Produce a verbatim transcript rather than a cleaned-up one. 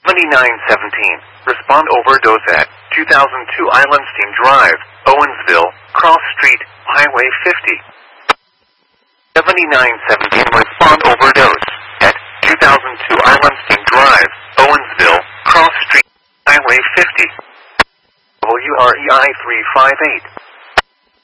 seventy-nine seventeen. Respond overdose at two thousand two Islandstein Drive, Owensville, Cross Street, Highway fifty. seventy-nine seventeen. Respond overdose at two thousand two Islandstein Drive, Owensville, Cross Street, Highway fifty. W R E I three five eight.